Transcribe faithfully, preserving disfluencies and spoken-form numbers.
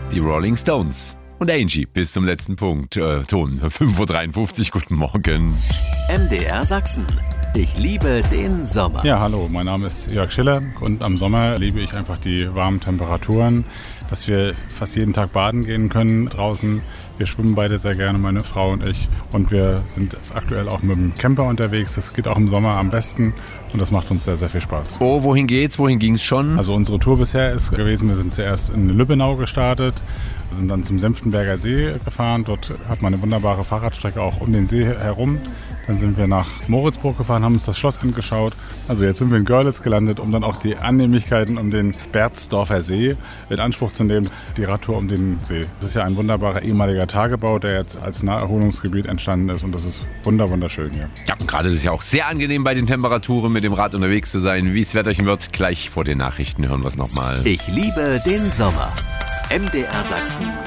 die Rolling Stones. Und Angie bis zum letzten Punkt. Äh, Ton fünf Uhr dreiundfünfzig, guten Morgen. M D R Sachsen. Ich liebe den Sommer. Ja, hallo, mein Name ist Jörg Schiller und am Sommer liebe ich einfach die warmen Temperaturen, dass wir fast jeden Tag baden gehen können draußen. Wir schwimmen beide sehr gerne, meine Frau und ich. Und wir sind jetzt aktuell auch mit dem Camper unterwegs. Das geht auch im Sommer am besten und das macht uns sehr, sehr viel Spaß. Oh, wohin geht's? Wohin ging's schon? Also unsere Tour bisher ist gewesen, wir sind zuerst in Lübbenau gestartet. Wir sind dann zum Senftenberger See gefahren. Dort hat man eine wunderbare Fahrradstrecke auch um den See herum. Dann sind wir nach Moritzburg gefahren, haben uns das Schloss angeschaut. Also jetzt sind wir in Görlitz gelandet, um dann auch die Annehmlichkeiten um den Berzdorfer See in Anspruch zu nehmen. Die Radtour um den See. Das ist ja ein wunderbarer ehemaliger Tagebau, der jetzt als Naherholungsgebiet entstanden ist. Und das ist wunder wunderschön hier. Ja, und gerade ist es ja auch sehr angenehm bei den Temperaturen mit dem Rad unterwegs zu sein. Wie es Wetterchen wird, gleich vor den Nachrichten hören wir es nochmal. Ich liebe den Sommer. M D R Sachsen.